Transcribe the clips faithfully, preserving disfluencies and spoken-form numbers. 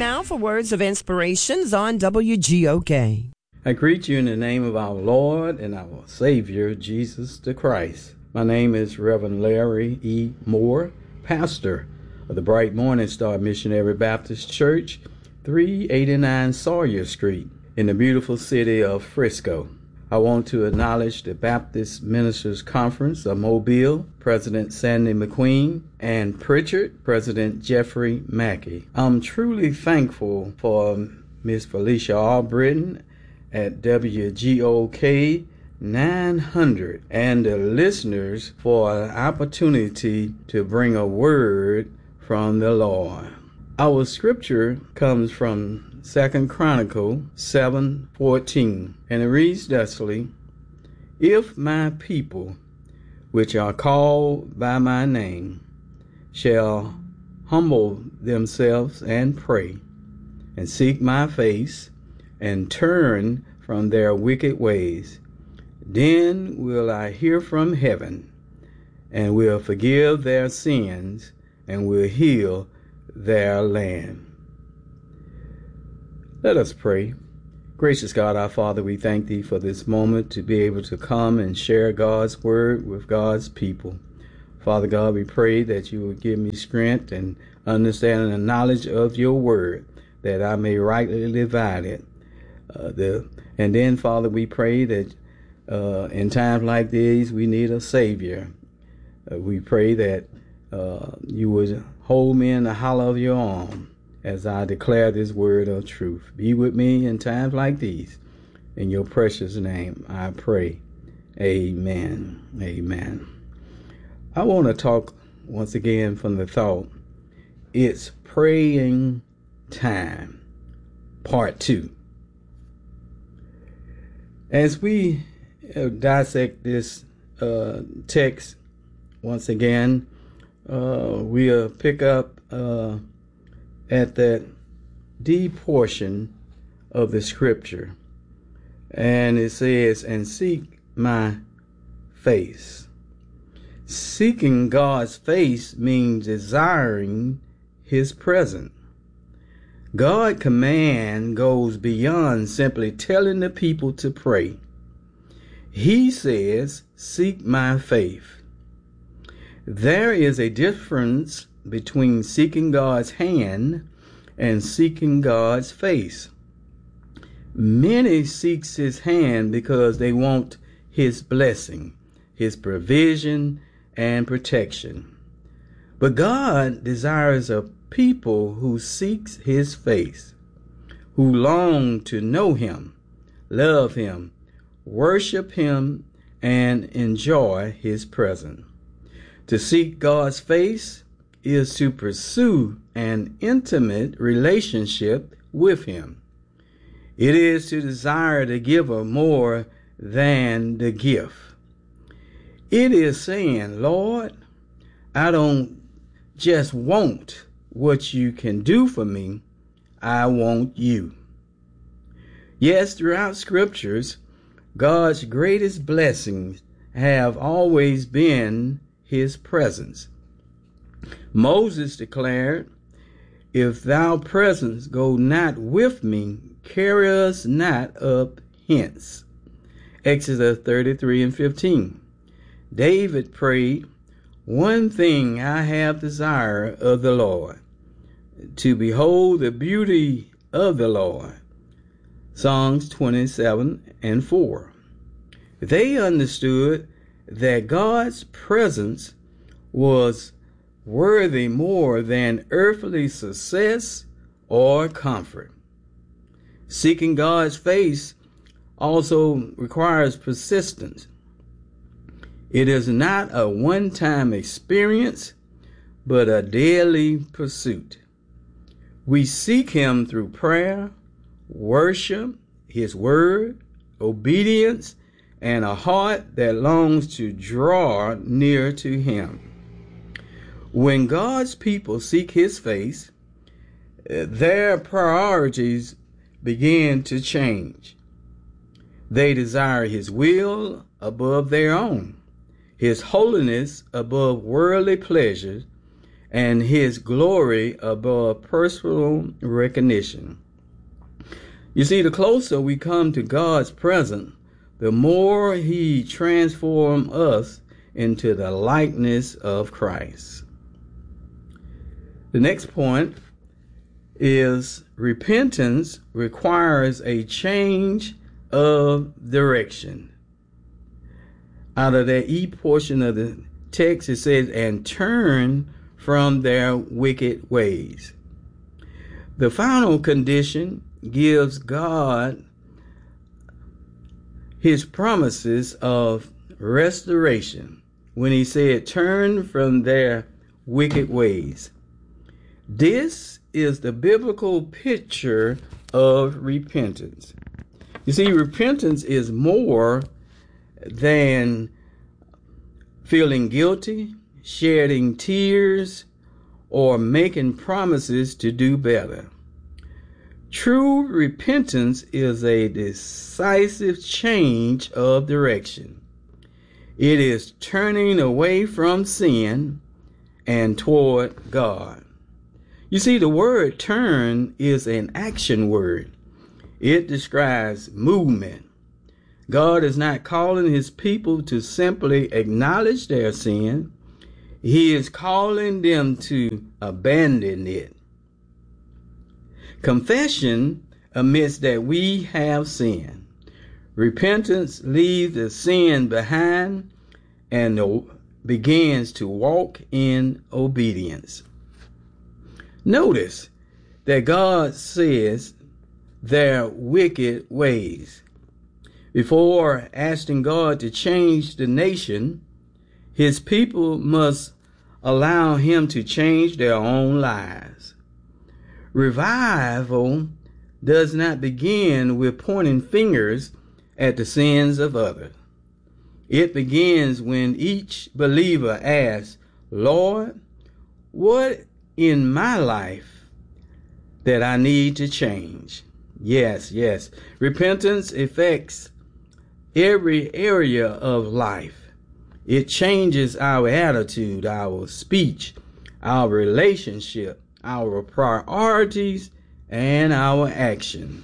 now for words of inspirations on W G O K. I greet you in the name of our Lord and our Savior, Jesus the Christ. My name is Reverend Larry E. Moore, pastor of the Bright Morning Star Missionary Baptist Church, three eighty-nine Sawyer Street, in the beautiful city of Frisco. I want to acknowledge the Baptist Ministers Conference of Mobile, President Sandy McQueen, and Pritchard, President Jeffrey Mackey. I'm truly thankful for Miss Felicia Albritton at W G O K nine hundred and the listeners for an opportunity to bring a word from the Lord. Our scripture comes from Second Chronicle seven fourteen, and it reads thusly: If my people, which are called by my name, shall humble themselves and pray, and seek my face, and turn from their wicked ways, then will I hear from heaven, and will forgive their sins, and will heal their land. Let us pray. Gracious God, our Father, we thank Thee for this moment to be able to come and share God's word with God's people. Father God, we pray that You would give me strength and understanding and knowledge of Your word, that I may rightly divide it. Uh, the, and then, Father, we pray that uh, in times like these, we need a Savior. Uh, we pray that uh, You would hold me in the hollow of Your arm as I declare this word of truth. Be with me in times like these. In Your precious name, I pray. Amen. Amen. I want to talk once again from the thought, it's praying time, part two. As we uh, dissect this uh, text once again, uh, we'll pick up uh, at that D portion of the scripture. And it says, and seek my face. Seeking God's face means desiring His presence. God's command goes beyond simply telling the people to pray. He says, seek my face. There is a difference between seeking God's hand and seeking God's face. Many seek His hand because they want His blessing, His provision, and protection. But God desires a people who seeks His face, who long to know Him, love Him, worship Him, and enjoy His presence. To seek God's face is to pursue an intimate relationship with Him. It is to desire the giver more than the gift. It is saying, Lord, I don't just want what You can do for me, I want You. Yes, throughout scriptures, God's greatest blessings have always been His presence. Moses declared, if Thou presence go not with me, carry us not up hence. Exodus thirty-three and fifteen. David prayed, one thing I have desire of the Lord, to behold the beauty of the Lord. Psalms twenty-seven and four. They understood that God's presence was worthy more than earthly success or comfort. Seeking God's face also requires persistence. It is not a one-time experience, but a daily pursuit. We seek Him through prayer, worship, His word, obedience, and a heart that longs to draw near to Him. When God's people seek His face, their priorities begin to change. They desire His will above their own, His holiness above worldly pleasures, and his glory above personal recognition. You see, the closer we come to God's presence, the more he transforms us into the likeness of Christ. The next point is repentance requires a change of direction. Out of that E portion of the text, it says, and turn from their wicked ways. The final condition gives God his promises of restoration when he said, turn from their wicked ways. This is the biblical picture of repentance. You see, repentance is more than feeling guilty, shedding tears, or making promises to do better. True repentance is a decisive change of direction. It is turning away from sin and toward God. You see, the word turn is an action word. It describes movement. God is not calling his people to simply acknowledge their sin. He is calling them to abandon it. Confession admits that we have sinned. Repentance leaves the sin behind and begins to walk in obedience. Notice that God says their wicked ways. Before asking God to change the nation, his people must allow him to change their own lives. Revival does not begin with pointing fingers at the sins of others. It begins when each believer asks, Lord, what in my life that I need to change? Yes, yes. Repentance affects every area of life. It changes our attitude, our speech, our relationship, our priorities, and our action.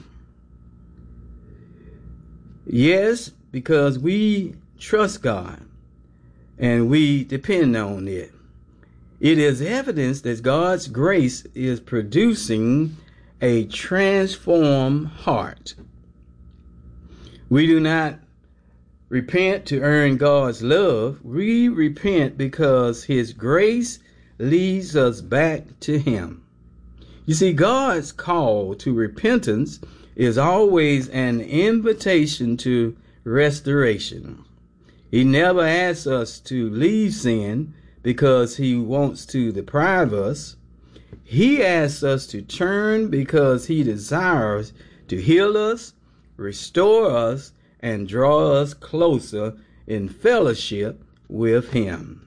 Yes, because we trust God and we depend on it. It is evidence that God's grace is producing a transformed heart. We do not repent to earn God's love. We repent because his grace leads us back to him. You see, God's call to repentance is always an invitation to restoration. He never asks us to leave sin because he wants to deprive us. He asks us to turn because he desires to heal us, restore us, and draw us closer in fellowship with him.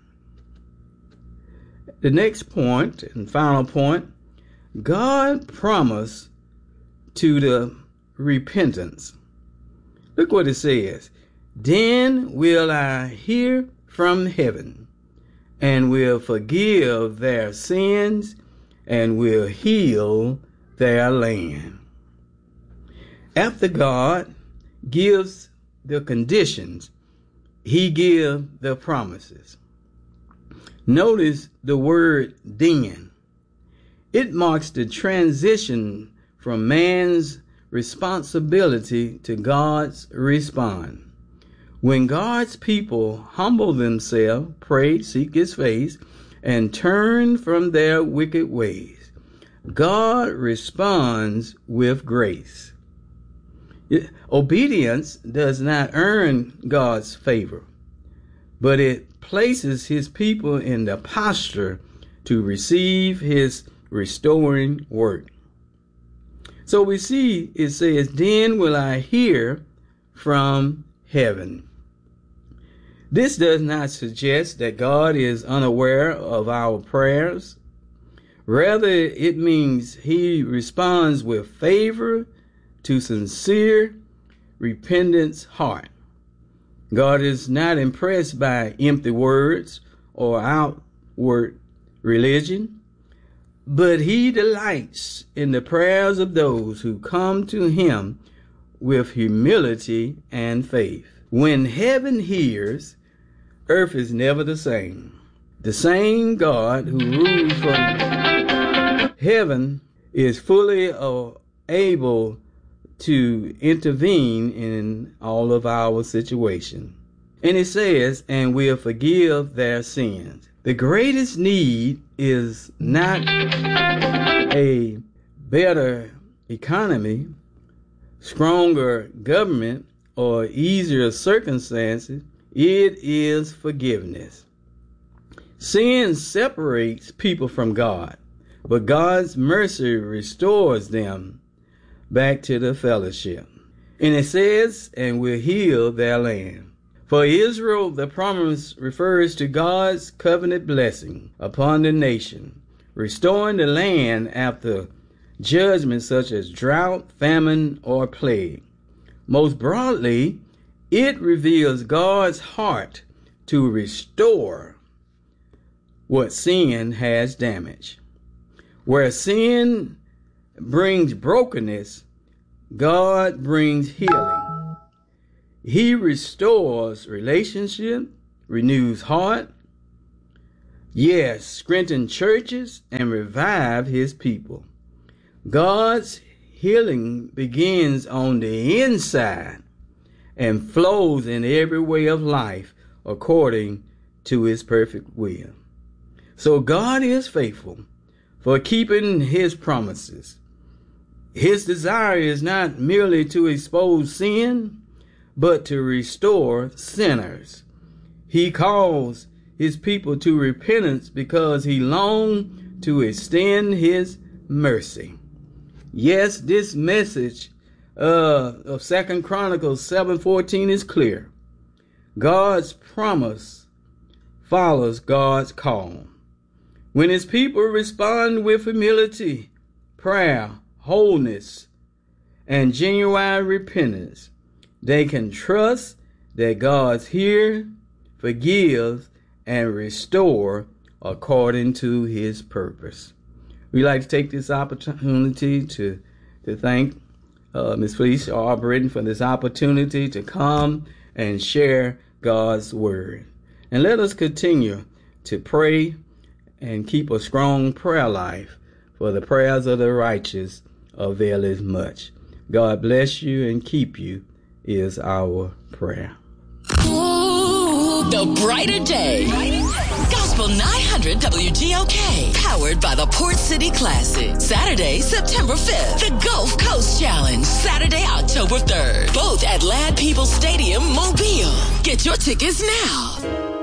The next point and final point, God promised to the repentance. Look what it says. Then will I hear from heaven and will forgive their sins and will heal their land. After God gives the conditions, he gives the promises. Notice the word then. It marks the transition from man's responsibility to God's response. When God's people humble themselves, pray, seek his face, and turn from their wicked ways, God responds with grace. Obedience does not earn God's favor, but it places his people in the posture to receive his restoring work. So we see it says, then will I hear from heaven. This does not suggest that God is unaware of our prayers. Rather, it means he responds with favor to sincere repentance heart. God is not impressed by empty words or outward religion. but he delights in the prayers of those who come to him with humility and faith. When heaven hears, earth is never the same. The same God who rules from heaven is fully uh, able to intervene in all of our situation. And it says, and will forgive their sins. The greatest need is not a better economy, stronger government, or easier circumstances. It is forgiveness. Sin separates people from God, but God's mercy restores them back to the fellowship. And it says, and will heal their land. For Israel, the promise refers to God's covenant blessing upon the nation, restoring the land after judgments such as drought, famine, or plague. Most broadly, it reveals God's heart to restore what sin has damaged. Where sin brings brokenness, God brings healing. He restores relationship, renews heart, yes, strengthen churches, and revive his people. God's healing begins on the inside and flows in every way of life according to his perfect will. So God is faithful for keeping his promises. His desire is not merely to expose sin, but to restore sinners. He calls his people to repentance because he longs to extend his mercy. Yes, this message uh, of Second Chronicles seven fourteen is clear. God's promise follows God's call. When his people respond with humility, prayer, wholeness, and genuine repentance, they can trust that God hears, forgives, and restores according to his purpose. We'd like to take this opportunity to, to thank uh, Miz Felicia Albritton for this opportunity to come and share God's word. And let us continue to pray and keep a strong prayer life, for the prayers of the righteous availeth much. God bless you and keep you is our prayer. Ooh, the brighter day. Gospel nine hundred W G O K, powered by the Port City Classic. Saturday, September fifth, the Gulf Coast Challenge. Saturday, October third, both at Ladd Peoples Stadium, Mobile. Get your tickets now.